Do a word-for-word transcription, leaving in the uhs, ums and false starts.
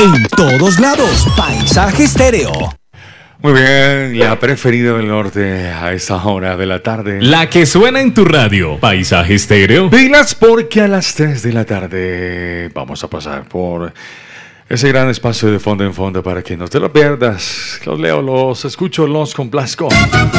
En todos lados, Paisaje Estéreo. Muy bien, la preferida del norte a esta hora de la tarde. La que suena en tu radio, Paisaje Estéreo. Pilas porque a las tres de la tarde vamos a pasar por ese gran espacio de fondo en fondo para que no te lo pierdas. Los leo, los escucho, los complazco.